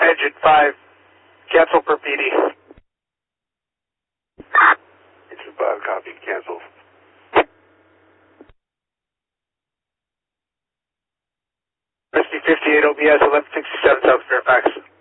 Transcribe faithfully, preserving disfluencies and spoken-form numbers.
Engine five, cancel per P D. Engine five, copy, cancel. S D fifty-eight O B S, eleven sixty-seven South Fairfax.